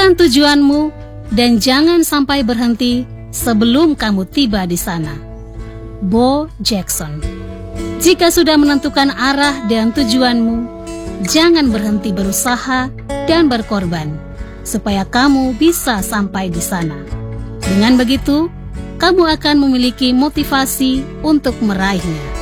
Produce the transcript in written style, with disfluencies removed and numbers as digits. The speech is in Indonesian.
Tentukan tujuanmu dan jangan sampai berhenti sebelum kamu tiba di sana. Bo Jackson. Jika sudah menentukan arah dan tujuanmu, jangan berhenti berusaha dan berkorban supaya kamu bisa sampai di sana. Dengan begitu, kamu akan memiliki motivasi untuk meraihnya.